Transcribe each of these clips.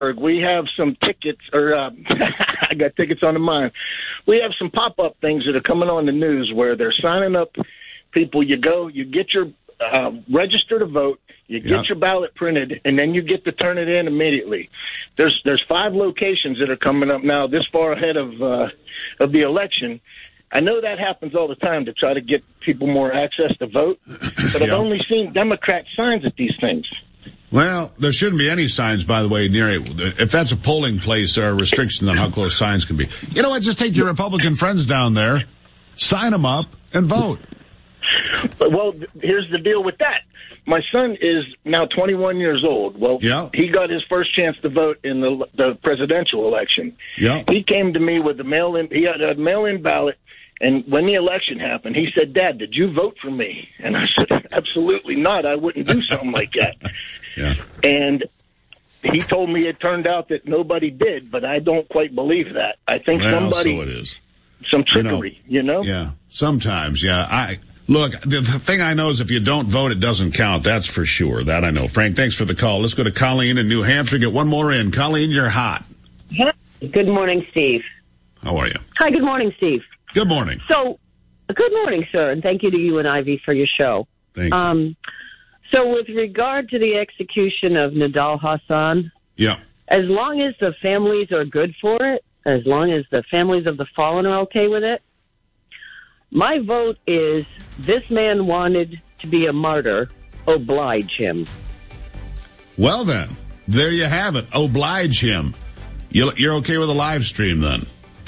We have some tickets, or I got tickets on the mind. We have some pop-up things that are coming on the news where they're signing up people. You go, you get your register to vote, you get your ballot printed, and then you get to turn it in immediately. There's 5 locations that are coming up now this far ahead of the election. I know that happens all the time to try to get people more access to vote, but I've only seen Democrat signs at these things. Well, there shouldn't be any signs, by the way, near it. If that's a polling place, there are restrictions on how close signs can be. You know what? Just take your Republican friends down there, sign them up, and vote. Well, here's the deal with that. My son is now 21 years old. Well, he got his first chance to vote in the presidential election. Yeah. He came to me with the mail-in. He had a mail-in ballot. And when the election happened, he said, "Dad, did you vote for me?" And I said, "Absolutely not. I wouldn't do something like that." Yeah. And he told me it turned out that nobody did, but I don't quite believe that. I think somebody, so it is. Some trickery, you know? Yeah, sometimes, yeah. Look, the thing I know is if you don't vote, it doesn't count. That's for sure. That I know. Frank, thanks for the call. Let's go to Colleen in New Hampshire. Get one more in. Colleen, you're hot. Good morning, Steve. How are you? Hi, good morning, Steve. Good morning. So, good morning, sir, and thank you to you and Ivy for your show. Thank you. So, with regard to the execution of Nidal Hasan, as long as the families are good for it, as long as the families of the fallen are okay with it, my vote is this man wanted to be a martyr. Oblige him. Well, then, there you have it. Oblige him. You're okay with a live stream, then?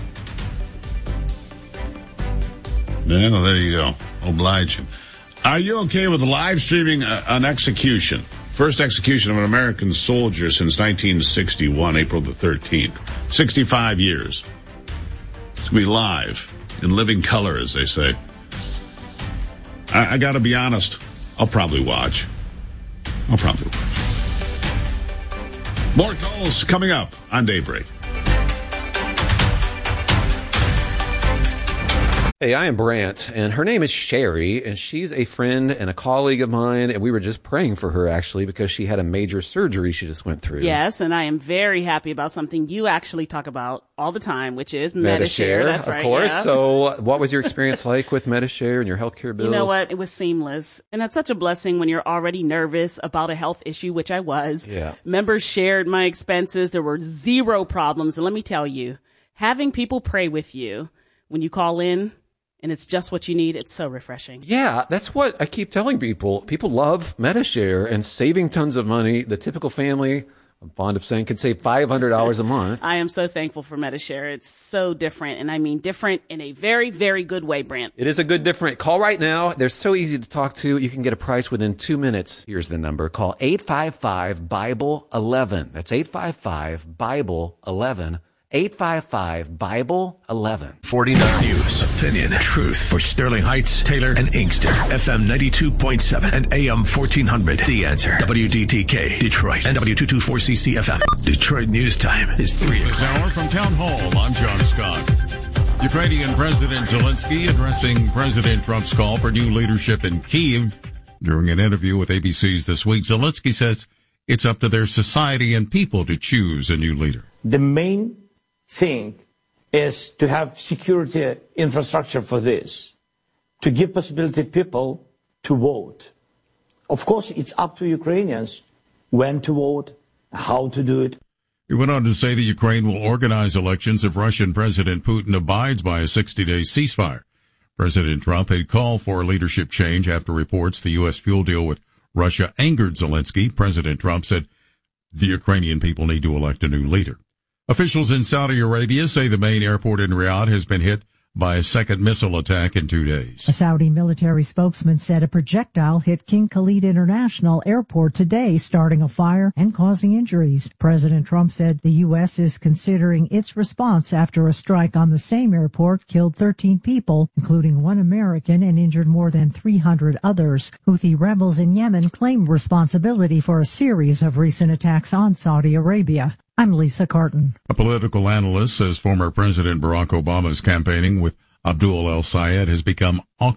No, there you go. Oblige him. Are you okay with live streaming an execution? First execution of an American soldier since 1961, April the 13th. 65 years. It's going to be live, in living color, as they say. I got to be honest. I'll probably watch. More calls coming up on Daybreak. Hey, I am Brant, and her name is Sherry, and she's a friend and a colleague of mine, and we were just praying for her, actually, because she had a major surgery she just went through. Yes, and I am very happy about something you actually talk about all the time, which is Medi-Share. That's right, of course. Yeah. So what was your experience like with Medi-Share and your healthcare bills? You know what? It was seamless, and that's such a blessing when you're already nervous about a health issue, which I was. Yeah. Members shared my expenses. There were 0 problems, and let me tell you, having people pray with you when you call in, and it's just what you need. It's so refreshing. Yeah, that's what I keep telling people. People love Medi-Share and saving tons of money. The typical family, I'm fond of saying, can save $500 a month. I am so thankful for Medi-Share. It's so different, and I mean different in a very, very good way, Brant. It is a good different. Call right now. They're so easy to talk to. You can get a price within 2 minutes. Here's the number. Call 855-BIBLE-11. That's 855-BIBLE-11. 855-BIBLE-11. 49 News, opinion, truth for Sterling Heights, Taylor, and Inkster. FM 92.7 and AM 1400. The Answer. WDTK, Detroit. And W224CC FM. Detroit News Time is 3 o'clock. This hour from Town Hall, I'm John Scott. Ukrainian President Zelensky addressing President Trump's call for new leadership in Kyiv. During an interview with ABC's This Week, Zelensky says it's up to their society and people to choose a new leader. The main thing is to have security infrastructure for this, to give possibility people to vote. Of course, it's up to Ukrainians when to vote, how to do it. He went on to say that Ukraine will organize elections if Russian President Putin abides by a 60-day ceasefire. President Trump had called for leadership change after reports the U.S. fuel deal with Russia angered Zelensky. President Trump said the Ukrainian people need to elect a new leader. Officials in Saudi Arabia say the main airport in Riyadh has been hit by a second missile attack in 2 days. A Saudi military spokesman said a projectile hit King Khalid International Airport today, starting a fire and causing injuries. President Trump said the U.S. is considering its response after a strike on the same airport killed 13 people, including 1 American, and injured more than 300 others. Houthi rebels in Yemen claim responsibility for a series of recent attacks on Saudi Arabia. I'm Lisa Carton. A political analyst says former President Barack Obama's campaigning with Abdul El-Sayed has become awkward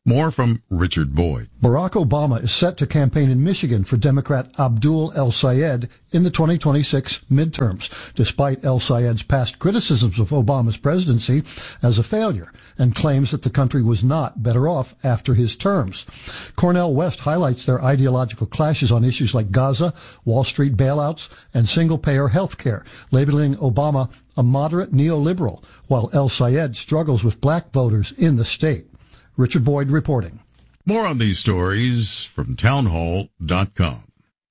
More from Richard Boyd. Barack Obama is set to campaign in Michigan for Democrat Abdul El-Sayed in the 2026 midterms, despite El-Sayed's past criticisms of Obama's presidency as a failure and claims that the country was not better off after his terms. Cornel West highlights their ideological clashes on issues like Gaza, Wall Street bailouts, and single-payer health care, labeling Obama a moderate neoliberal, while El-Sayed struggles with black voters in the state. Richard Boyd reporting. More on these stories from townhall.com.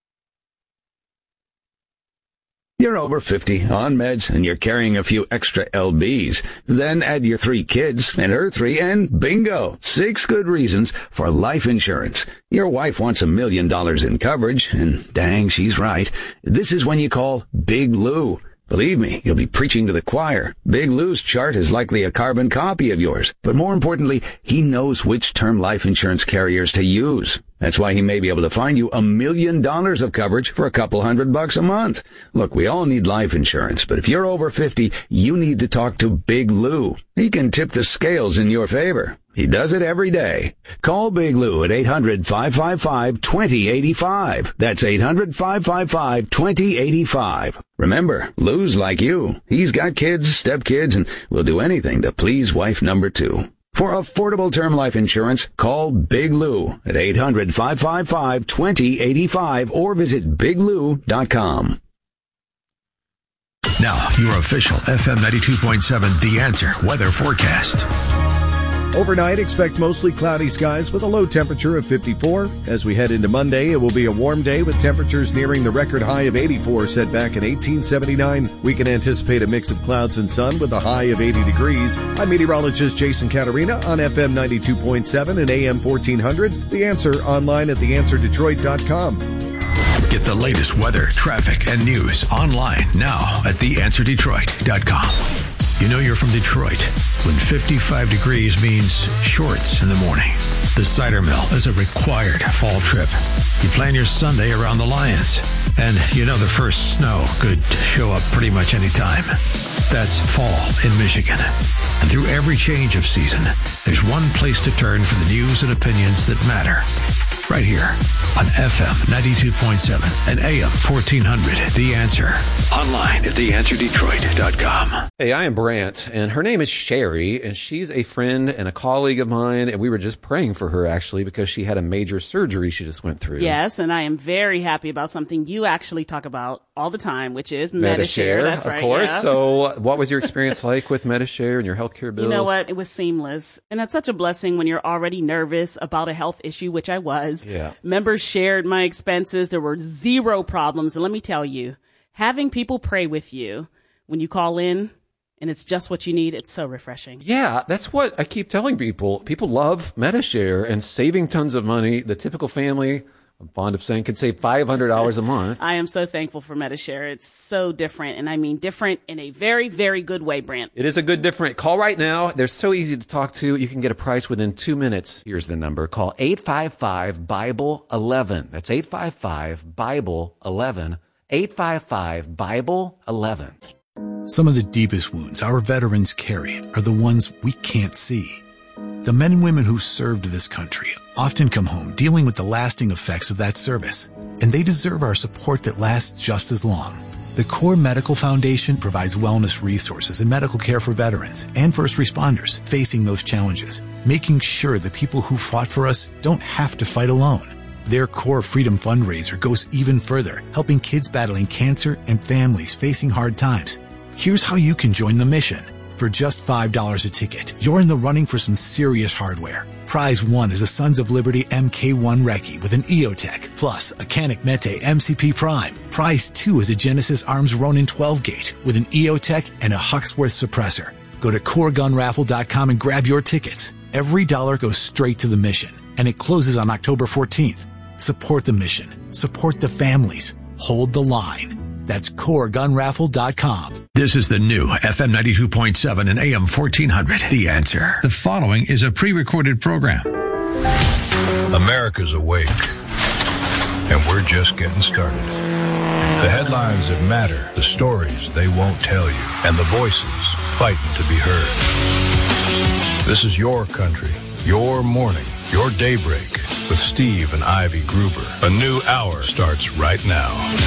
You're over 50, on meds, and you're carrying a few extra LBs. Then add your 3 kids and her 3, and bingo! 6 good reasons for life insurance. Your wife wants $1 million in coverage, and dang, she's right. This is when you call Big Lou. Believe me, you'll be preaching to the choir. Big Lou's chart is likely a carbon copy of yours. But more importantly, he knows which term life insurance carriers to use. That's why he may be able to find you $1 million of coverage for a couple $100 a month. Look, we all need life insurance, but if you're over 50, you need to talk to Big Lou. He can tip the scales in your favor. He does it every day. Call Big Lou at 800-555-2085. That's 800-555-2085. Remember, Lou's like you. He's got kids, stepkids, and will do anything to please wife number 2. For affordable term life insurance, call Big Lou at 800-555-2085 or visit biglou.com. Now, your official FM 92.7 The Answer weather forecast. Overnight, expect mostly cloudy skies with a low temperature of 54. As we head into Monday, it will be a warm day with temperatures nearing the record high of 84 set back in 1879. We can anticipate a mix of clouds and sun with a high of 80 degrees. I'm meteorologist Jason Caterina on FM 92.7 and AM 1400. The Answer online at theanswerdetroit.com. Get the latest weather, traffic, and news online now at theanswerdetroit.com. You know you're from Detroit when 55 degrees means shorts in the morning. The Cider Mill is a required fall trip. You plan your Sunday around the Lions. And you know the first snow could show up pretty much any time. That's fall in Michigan. And through every change of season, there's one place to turn for the news and opinions that matter. Right here on FM 92.7 and AM 1400. The Answer. Online at theanswerdetroit.com. Hey, I am Brant, and her name is Sherry, and she's a friend and a colleague of mine, and we were just praying for her, actually, because she had a major surgery she just went through. Yes, and I am very happy about something you actually talk about all the time, which is Medi-Share. That's right, of course. Yeah. So what was your experience like with Medi-Share and your healthcare bills? You know what? It was seamless. And that's such a blessing when you're already nervous about a health issue, which I was. Yeah. Members shared my expenses. There were 0 problems. And let me tell you, having people pray with you when you call in and it's just what you need, it's so refreshing. Yeah, that's what I keep telling people. People love Medi-Share and saving tons of money. The typical family, I'm fond of saying, could save $500 a month. I am so thankful for Medi-Share. It's so different, and I mean different in a very, very good way, Brant. It is a good different. Call right now. They're so easy to talk to. You can get a price within 2 minutes. Here's the number. Call 855-BIBLE-11. That's 855-BIBLE-11. 855-BIBLE-11. Some of the deepest wounds our veterans carry are the ones we can't see. The men and women who served this country often come home dealing with the lasting effects of that service, and they deserve our support that lasts just as long. The Core Medical Foundation provides wellness resources and medical care for veterans and first responders facing those challenges, making sure the people who fought for us don't have to fight alone. Their Core Freedom fundraiser goes even further, helping kids battling cancer and families facing hard times. Here's how you can join the mission. For just $5 a ticket, you're in the running for some serious hardware. Prize 1 is a Sons of Liberty MK1 Recce with an EOTech, plus a Canik Mete MCP Prime. Prize 2 is a Genesis Arms Ronin 12-gauge with an EOTech and a Huxworth suppressor. Go to CoreGunRaffle.com and grab your tickets. Every dollar goes straight to the mission, and it closes on October 14th. Support the mission. Support the families. Hold the line. That's CoreGunRaffle.com. This is the new FM 92.7 and AM 1400. The Answer. The following is a pre-recorded program. America's awake, and we're just getting started. The headlines that matter, the stories they won't tell you, and the voices fighting to be heard. This is your country, your morning. Your Daybreak with Steve and Ivy Gruber. A new hour starts right now.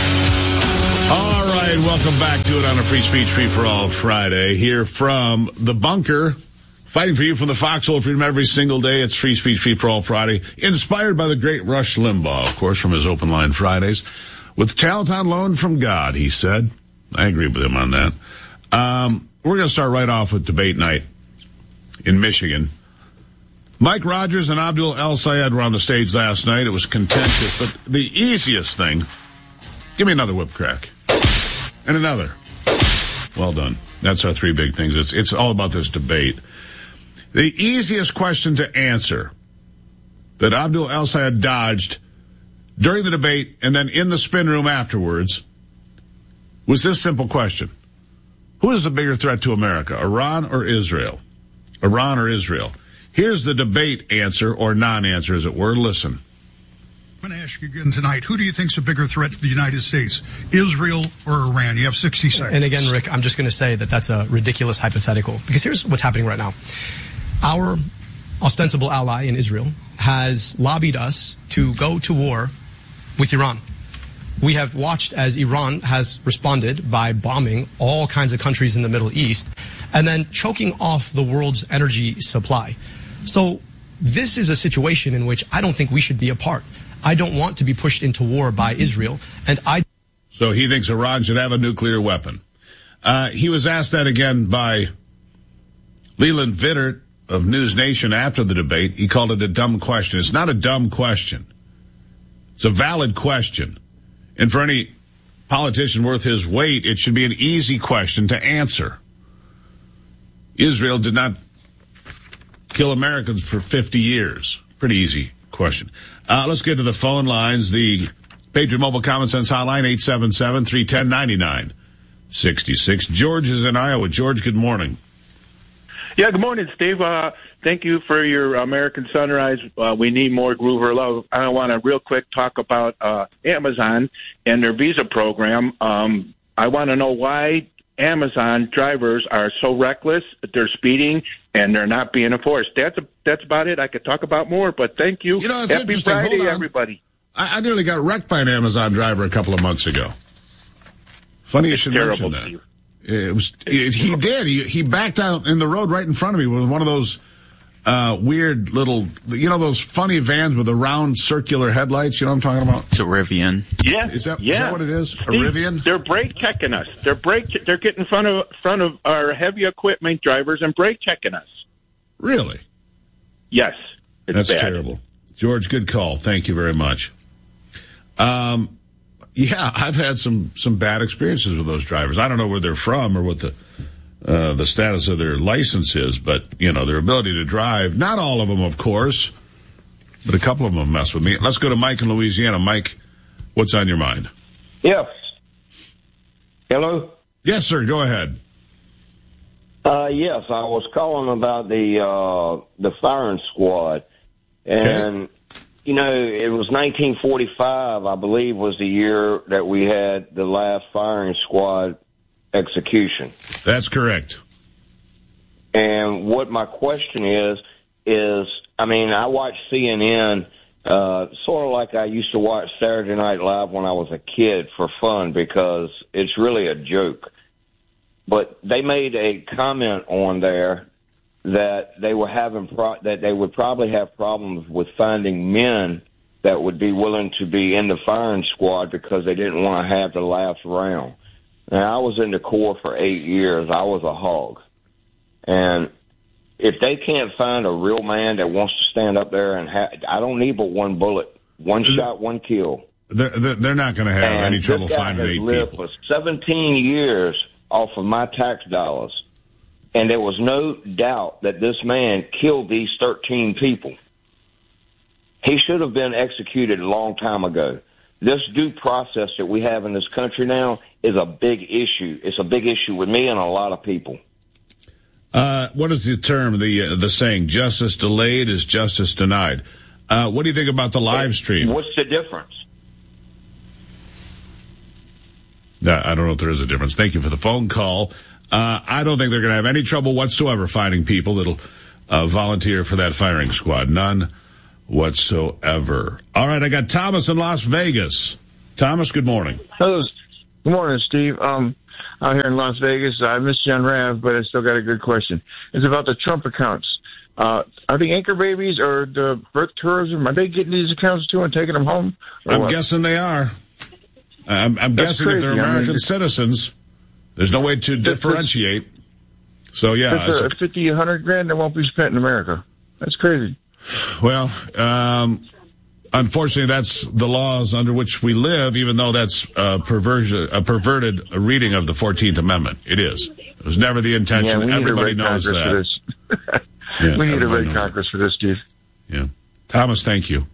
All right, welcome back to it on a Free Speech Free for All Friday. Here from the bunker, fighting for you from the foxhole of freedom every single day. It's Free Speech Free for All Friday, inspired by the great Rush Limbaugh, of course, from his Open Line Fridays. With talent on loan from God, he said. I agree with him on that. We're going to start right off with debate night in Michigan. Mike Rogers and Abdul El-Sayed were on the stage last night. It was contentious, but the easiest thing, give me another whip crack. And another. Well done. That's our three big things. It's all about this debate. The easiest question to answer that Abdul El-Sayed dodged during the debate and then in the spin room afterwards was this simple question. Who is the bigger threat to America, Iran or Israel? Iran or Israel? Here's the debate answer, or non-answer, as it were. Listen. I'm going to ask you again tonight, who do you think is a bigger threat to the United States, Israel or Iran? You have 60 seconds. And again, Rick, I'm just going to say that that's a ridiculous hypothetical, because here's what's happening right now. Our ostensible ally in Israel has lobbied us to go to war with Iran. We have watched as Iran has responded by bombing all kinds of countries in the Middle East and then choking off the world's energy supply. So this is a situation in which I don't think we should be a part. I don't want to be pushed into war by Israel, and So he thinks Iran should have a nuclear weapon. He was asked that again by Leland Vittert of News Nation after the debate. He called it a dumb question. It's not a dumb question. It's a valid question. And for any politician worth his weight, it should be an easy question to answer. Israel did not kill Americans for 50 years. Pretty easy question. Let's get to the phone lines. The Patriot Mobile Common Sense Hotline, 877-310-9966. George is in Iowa. George, good morning. Yeah, good morning, Steve. Thank you for your American Sunrise. We need more Groover love. I want to real quick talk about Amazon and their visa program. I want to know why Amazon drivers are so reckless that they're speeding and they're not being enforced. That's about it. I could talk about more, but thank you. Happy Friday, everybody. I nearly got wrecked by an Amazon driver a couple of months ago. Funny you should mention that. He did. He backed out in the road right in front of me with one of those weird little, those funny vans with the round circular headlights. You know what I'm talking about? It's a Rivian. Yeah. Is that what it is? Steve, a Rivian? They're brake checking us. They're getting in front of our heavy equipment drivers and brake checking us. Really? Yes. That's bad. Terrible. George, good call. Thank you very much. Yeah, I've had some bad experiences with those drivers. I don't know where they're from or what the status of their license is, but, their ability to drive, not all of them, of course, but a couple of them mess with me. Let's go to Mike in Louisiana. Mike, what's on your mind? Yes. Hello? Yes, sir. Go ahead. Yes, I was calling about the firing squad. And, it was 1945, I believe, was the year that we had the last firing squad execution. That's correct. And what my question is, I watch CNN sort of like I used to watch Saturday Night Live when I was a kid for fun because it's really a joke. But they made a comment on there that they were that they would probably have problems with finding men that would be willing to be in the firing squad because they didn't want to have the last round. Now, I was in the Corps for 8 years. I was a hog. And if they can't find a real man that wants to stand up there and I don't need but one bullet, one shot, one kill. They're not going to have any trouble finding 8 people. This guy has lived for 17 years off of my tax dollars. And there was no doubt that this man killed these 13 people. He should have been executed a long time ago. This due process that we have in this country now is a big issue. It's a big issue with me and a lot of people. What is the term, the saying, justice delayed is justice denied? What do you think about the live stream? What's the difference? I don't know if there is a difference. Thank you for the phone call. I don't think they're going to have any trouble whatsoever finding people that'll volunteer for that firing squad. None whatsoever. All right, I got Thomas in Las Vegas. Thomas, good morning. Hello. Good morning, Steve. Out here in Las Vegas. I missed you on Rav, but I still got a good question. It's about the Trump accounts. Are the anchor babies or the birth tourism, are they getting these accounts too and taking them home? I'm guessing they are. I'm guessing crazy. If they're American citizens, there's no way to differentiate. So, yeah. If they're 50, 100 grand, they won't be spent in America. That's crazy. Well, unfortunately, that's the laws under which we live, even though that's a perverted reading of the 14th Amendment. It is. It was never the intention. Yeah, everybody knows that. Yeah, we need a red Congress for this, Steve. Yeah. Thomas, thank you.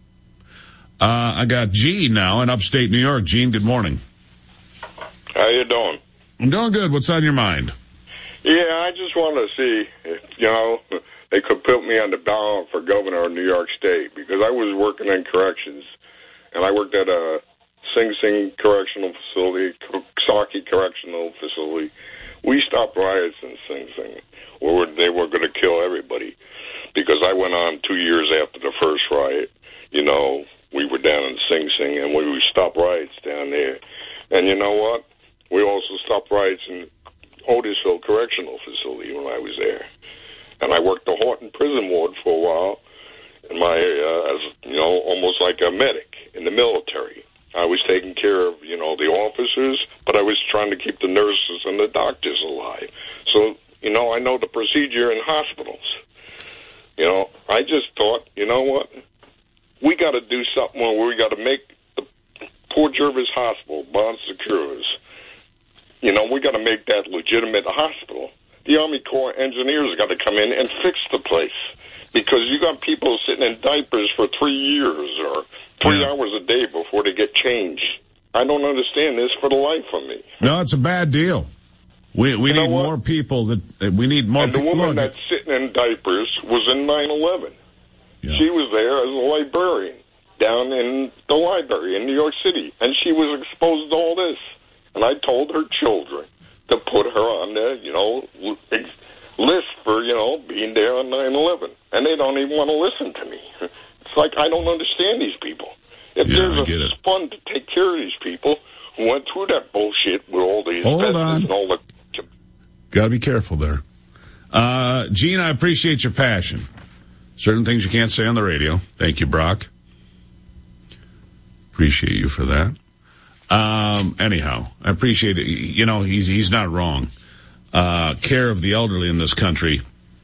I got Gene now in upstate New York. Gene, good morning. How you doing? I'm doing good. What's on your mind? Yeah, I just want to see if, they could put me on the ballot for governor of New York State, because I was working in corrections, and I worked at a Sing Sing Correctional Facility, Coxsackie Correctional Facility. We stopped riots in Sing Sing, where they were going to kill everybody, because I went on 2 years after the first riot. We were down in Sing Sing, and we stopped riots down there. And you know what? We also stopped riots in Otisville Correctional Facility when I was there. And I worked the Horton Prison Ward for a while, as almost like a medic in the military. I was taking care of, the officers, but I was trying to keep the nurses and the doctors alive. So, I know the procedure in hospitals. I just thought, what? We got to do something where we got to make the Port Jervis Hospital, Bon Secours, we got to make that legitimate hospital. The Army Corps engineers got to come in and fix the place, because you got people sitting in diapers for 3 years or 3 hours a day before they get changed. I don't understand this for the life of me. No, it's a bad deal. We need more people. We need more people. And the woman that's sitting in diapers was in 9/11. Yeah. She was there as a librarian down in the library in New York City, and she was exposed to all this. And I told her children to put her on the, list for, being there on 9/11. And they don't even want to listen to me. It's like I don't understand these people. If there's a fund to take care of these people who went through that bullshit with all these and all the... Got to be careful there. Gene, I appreciate your passion. Certain things you can't say on the radio. Thank you, Brock. Appreciate you for that. Anyhow, I appreciate it. He's not wrong. Care of the elderly in this country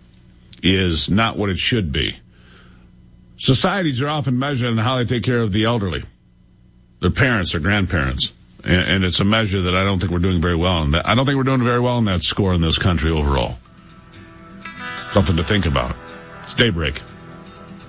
is not what it should be. Societies are often measured on how they take care of the elderly, their parents, their grandparents. And it's a measure that I don't think we're doing very well in that. I don't think we're doing very well in that score in this country overall. Something to think about. It's Daybreak.